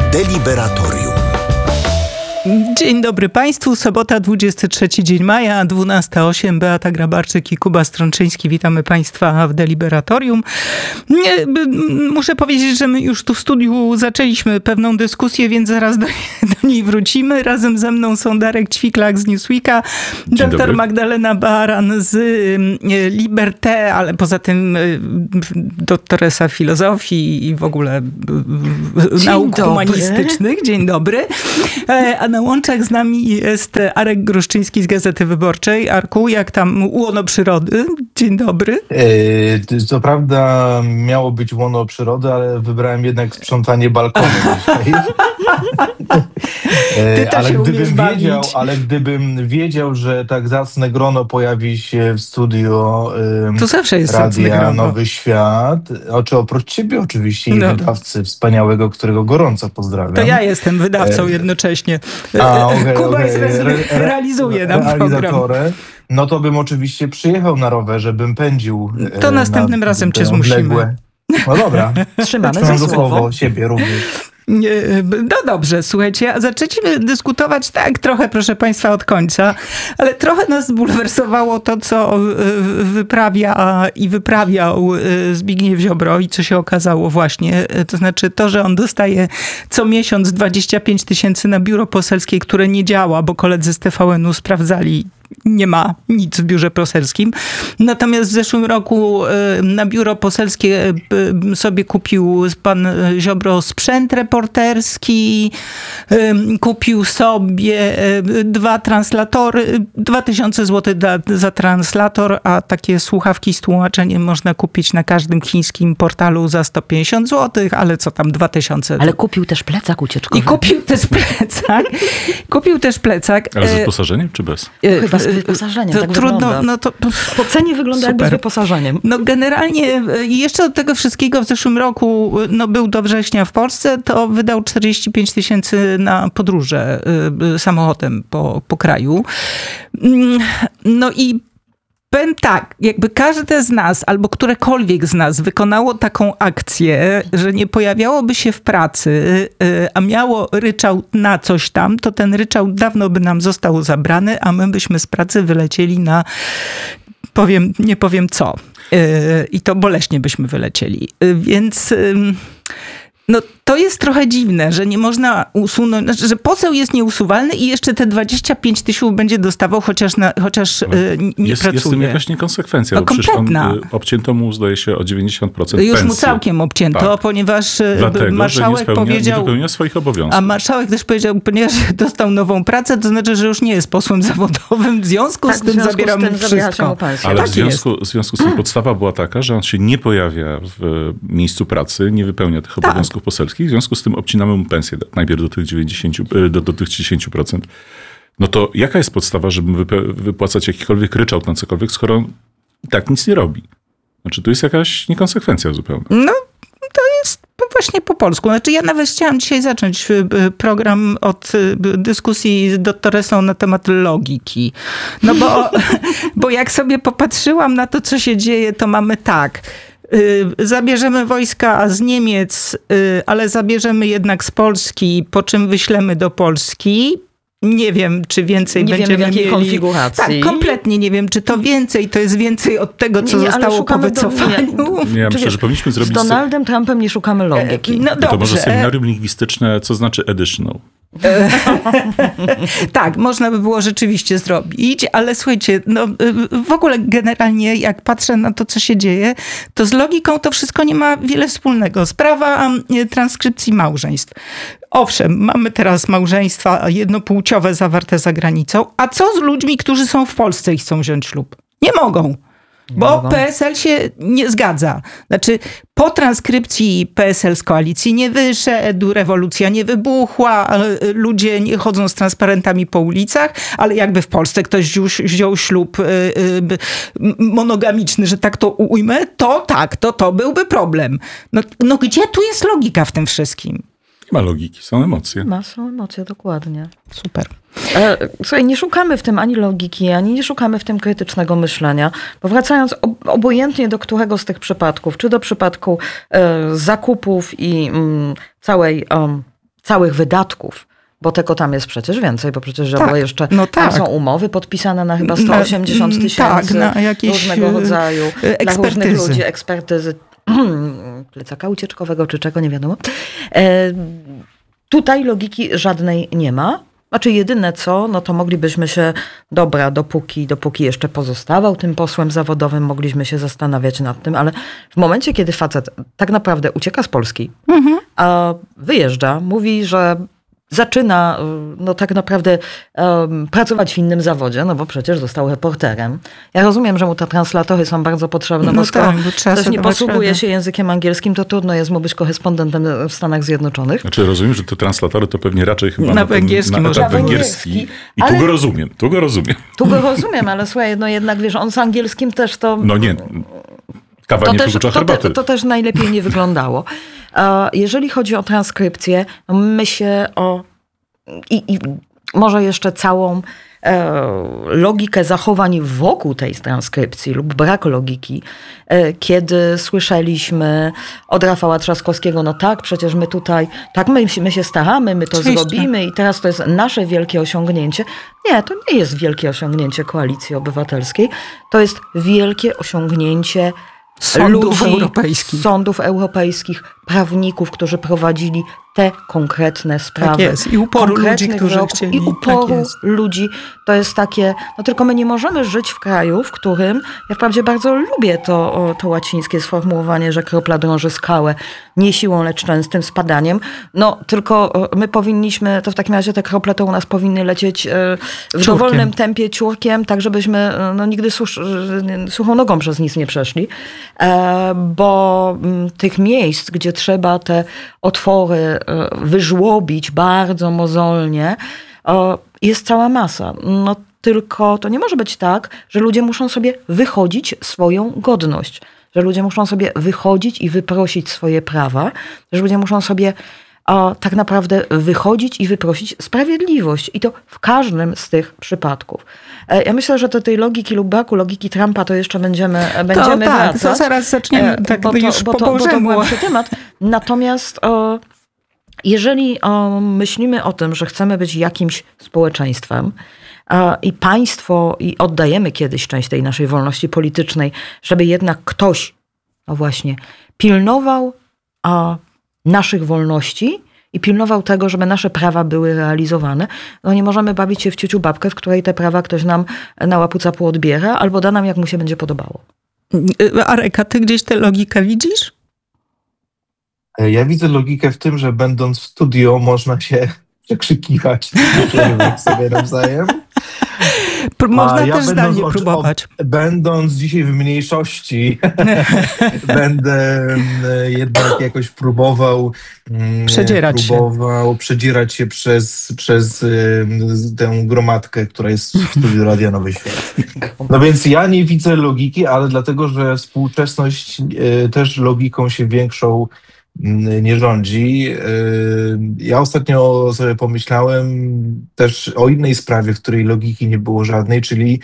Deliberatorium. Dzień dobry Państwu. Sobota, 23 dzień maja, 12:08. Beata Grabarczyk i Kuba Strączyński. Witamy Państwa w Deliberatorium. Muszę powiedzieć, że my już tu w studiu zaczęliśmy pewną dyskusję, więc zaraz do niej wrócimy. Razem ze mną są Darek Ćwiklak z Newsweeka, dr Magdalena Baran z Liberté, ale poza tym doktoresa filozofii i w ogóle nauk humanistycznych. Dzień dobry. A na łączach z nami jest Arek Gruszczyński z Gazety Wyborczej. Arku, jak tam łono przyrody? Dzień dobry. Co prawda miało być łono przyrody, ale wybrałem jednak sprzątanie balkonu dzisiaj. Ale gdybym wiedział, że tak zacne grono pojawi się w studio to zawsze jest Radia Nowy Świat, oprócz ciebie oczywiście i wydawcy wspaniałego, którego gorąco pozdrawiam. To ja jestem wydawcą jednocześnie. Kuba realizuje nam program. No to bym oczywiście przyjechał na rowerze, bym pędził. To następnym razem cię zmusimy. No dobra. Trzymamy za słowo. Siebie również. No dobrze, słuchajcie, zaczęliśmy dyskutować tak trochę, proszę Państwa, od końca, ale trochę nas zbulwersowało to, co wyprawia i wyprawiał Zbigniew Ziobro i co się okazało właśnie. To znaczy to, że on dostaje co miesiąc 25 000 na biuro poselskie, które nie działa, bo koledzy z TVN-u sprawdzali. Nie ma nic w biurze poselskim. Natomiast w zeszłym roku na biuro poselskie sobie kupił pan Ziobro sprzęt reporterski, kupił sobie 2 translatory, 2000 zł za translator, a takie słuchawki z tłumaczeniem można kupić na każdym chińskim portalu za 150 zł, ale co tam 2000. Ale kupił też plecak ucieczkowy. I kupił też plecak. Ale z wyposażeniem czy bez? Chyba z wyposażeniem, to tak trudno, wygląda. no to po cenie wygląda jakby z wyposażeniem. No generalnie jeszcze od tego wszystkiego w zeszłym roku był do września w Polsce, to wydał 45 000 na podróże samochodem po kraju. No i powiem tak, jakby każde z nas, albo którekolwiek z nas wykonało taką akcję, że nie pojawiałoby się w pracy, a miało ryczałt na coś tam, to ten ryczałt dawno by nam został zabrany, a my byśmy z pracy wylecieli na, nie powiem co. I to boleśnie byśmy wylecieli. Więc no to jest trochę dziwne, że nie można usunąć, że poseł jest nieusuwalny i jeszcze te 25 000 będzie dostawał, chociaż nie pracuje. Jest w tym jakaś niekonsekwencja, bo przecież obcięto mu, zdaje się, o 90% pensji. Już mu całkiem obcięto, tak. Ponieważ dlatego, marszałek powiedział... nie wypełnia swoich obowiązków. A marszałek też powiedział, ponieważ dostał nową pracę, to znaczy, że już nie jest posłem zawodowym, w związku z tym zabiera mu wszystko. Ale tak w związku z tym podstawa była taka, że on się nie pojawia w miejscu pracy, nie wypełnia tych obowiązków poselskich, w związku z tym obcinamy mu pensję najpierw do tych 30%. No to jaka jest podstawa, żeby wypłacać jakikolwiek ryczałt na cokolwiek, skoro on tak nic nie robi? Znaczy, tu jest jakaś niekonsekwencja zupełnie. No, to jest właśnie po polsku. Znaczy, ja nawet chciałam dzisiaj zacząć program od dyskusji z doktoresą na temat logiki. No bo jak sobie popatrzyłam na to, co się dzieje, to mamy tak. Zabierzemy wojska z Niemiec, ale zabierzemy jednak z Polski, po czym wyślemy do Polski. Nie wiem, czy więcej będziemy mieli. Nie wiemy, w jakiej konfiguracji. Tak, kompletnie nie wiem, czy to więcej, to jest więcej od tego, co zostało po wycofaniu. Ja myślę, że powinniśmy zrobić... Z Donaldem Trumpem nie szukamy logiki. No to może seminarium lingwistyczne, co znaczy additional? Tak, można by było rzeczywiście zrobić, ale słuchajcie, w ogóle generalnie jak patrzę na to, co się dzieje, to z logiką to wszystko nie ma wiele wspólnego. Sprawa transkrypcji małżeństw. Owszem, mamy teraz małżeństwa jednopłciowe zawarte za granicą, a co z ludźmi, którzy są w Polsce i chcą wziąć ślub? Nie mogą. Bo PSL się nie zgadza. Znaczy, po transkrypcji PSL z koalicji nie wyszedł, rewolucja nie wybuchła, ludzie nie chodzą z transparentami po ulicach, ale jakby w Polsce ktoś wziął ślub monogamiczny, że tak to ujmę, to tak, to byłby problem. No gdzie tu jest logika w tym wszystkim? Nie ma logiki, są emocje. Są emocje, dokładnie. Super. Słuchaj, nie szukamy w tym ani logiki, ani nie szukamy w tym krytycznego myślenia, bo wracając obojętnie do którego z tych przypadków, czy do przypadku zakupów i całej całych wydatków, bo tego tam jest przecież więcej, bo przecież Tak, jeszcze no tak. tam są umowy podpisane na chyba 180 000 tak, na jakieś różnego rodzaju, dla różnych ekspertyzy. ludzi, ekspertyzy plecaka ucieczkowego czy czego, nie wiadomo. Tutaj logiki żadnej nie ma. Znaczy jedyne co, no to moglibyśmy się, dobra, dopóki jeszcze pozostawał tym posłem zawodowym, mogliśmy się zastanawiać nad tym, ale w momencie, kiedy facet tak naprawdę ucieka z Polski, a wyjeżdża, mówi, że zaczyna no tak naprawdę pracować w innym zawodzie, no bo przecież został reporterem. Ja rozumiem, że mu te translatory są bardzo potrzebne, bo skoro bo trzeba ktoś sobie nie dawać posługuje radę. się językiem angielskim, to trudno jest mu być korespondentem w Stanach Zjednoczonych. Znaczy rozumiem, że te translatory to pewnie raczej chyba Na węgierski na może etap być. węgierski. I Ale- tu go rozumiem. Tu go rozumiem, ale słuchaj, no jednak wiesz, on z angielskim też to... No nie, kawa nie wyklucza herbaty. To też najlepiej nie wyglądało. Jeżeli chodzi o transkrypcję, no my się i może jeszcze całą logikę zachowań wokół tej transkrypcji lub brak logiki, kiedy słyszeliśmy od Rafała Trzaskowskiego, no tak, przecież my tutaj, tak my się staramy, my to Oczywiście. zrobimy i teraz to jest nasze wielkie osiągnięcie. Nie, to nie jest wielkie osiągnięcie Koalicji Obywatelskiej, to jest wielkie osiągnięcie sądów europejskich, prawników, którzy prowadzili te konkretne sprawy. Tak jest. I uporu ludzi, konkretnych którzy wyroków. chcieli. I uporu Tak jest. ludzi. To jest takie, no tylko my nie możemy żyć w kraju, w którym, ja wprawdzie bardzo lubię to łacińskie sformułowanie, że kropla drąży skałę, nie siłą, lecz częstym spadaniem. No tylko my powinniśmy, to w takim razie te krople to u nas powinny lecieć w dowolnym tempie ciurkiem, tak żebyśmy no, nigdy suchą nogą przez nic nie przeszli. Bo tych miejsc, gdzie trzeba te otwory wyżłobić bardzo mozolnie, jest cała masa. No tylko to nie może być tak, że ludzie muszą sobie wychodzić swoją godność, że ludzie muszą sobie wychodzić i wyprosić swoje prawa, że ludzie muszą sobie tak naprawdę wychodzić i wyprosić sprawiedliwość. I to w każdym z tych przypadków. Ja myślę, że do tej logiki lub braku logiki Trumpa to jeszcze będziemy wracać. To zaraz zaczniemy tak już po Bożemu. To temat. Natomiast jeżeli myślimy o tym, że chcemy być jakimś społeczeństwem i państwo, i oddajemy kiedyś część tej naszej wolności politycznej, żeby jednak ktoś, no właśnie, pilnował naszych wolności i pilnował tego, żeby nasze prawa były realizowane, no nie możemy bawić się w ciuciu babkę, w której te prawa ktoś nam na łapu-capu odbiera albo da nam, jak mu się będzie podobało. Arek, a ty gdzieś tę logikę widzisz? Ja widzę logikę w tym, że będąc w studio można się przekrzykiwać sobie nawzajem. Można też zdalnie próbować. Będąc dzisiaj w mniejszości, będę jednak jakoś próbował przedzierać się przez tę gromadkę, która jest w studiu Radia Nowy Świat. No więc ja nie widzę logiki, ale dlatego, że współczesność też logiką się większą nie rządzi. Ja ostatnio sobie pomyślałem też o innej sprawie, w której logiki nie było żadnej, czyli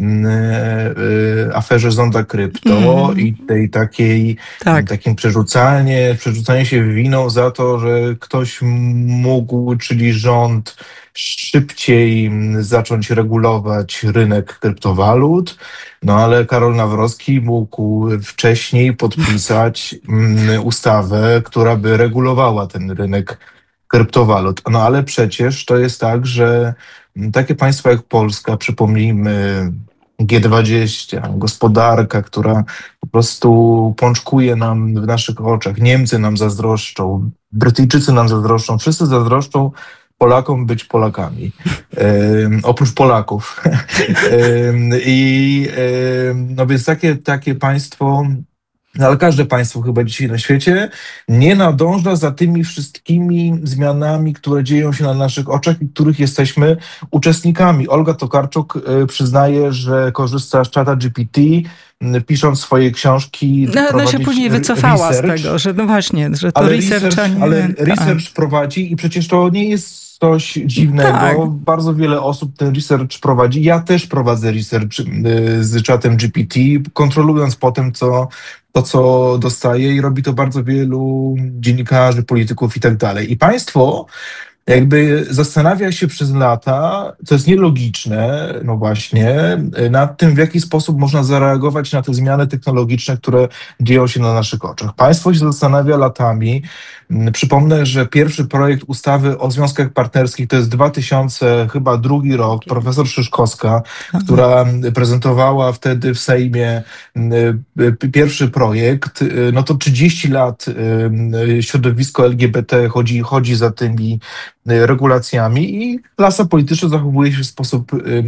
aferze Zonda Krypto i tej takim przerzucanie się winą za to, że ktoś mógł, czyli rząd, szybciej zacząć regulować rynek kryptowalut, no ale Karol Nawrocki mógł wcześniej podpisać ustawę, która by regulowała ten rynek kryptowalut. No ale przecież to jest tak, że takie państwa jak Polska, przypomnijmy, G20, gospodarka, która po prostu pączkuje nam w naszych oczach, Niemcy nam zazdroszczą, Brytyjczycy nam zazdroszczą, wszyscy zazdroszczą Polakom być Polakami, oprócz Polaków. No więc takie państwo, no ale każde państwo chyba dzisiaj na świecie nie nadąża za tymi wszystkimi zmianami, które dzieją się na naszych oczach i których jesteśmy uczestnikami. Olga Tokarczuk przyznaje, że korzysta z czata GPT, pisząc swoje książki. No się później wycofała z tego, że no właśnie, że to research research prowadzi i przecież to nie jest coś dziwnego. Tak. Bardzo wiele osób ten research prowadzi. Ja też prowadzę research z czatem GPT, kontrolując potem co dostaję i robi to bardzo wielu dziennikarzy, polityków i tak dalej. I państwo jakby zastanawia się przez lata, co jest nielogiczne, no właśnie, nad tym, w jaki sposób można zareagować na te zmiany technologiczne, które dzieją się na naszych oczach. Państwo się zastanawia latami. Przypomnę, że pierwszy projekt ustawy o związkach partnerskich to jest 2002 rok, profesor Szyszkowska, która prezentowała wtedy w Sejmie pierwszy projekt. No to 30 lat środowisko LGBT chodzi za tymi regulacjami i klasa polityczna zachowuje się w sposób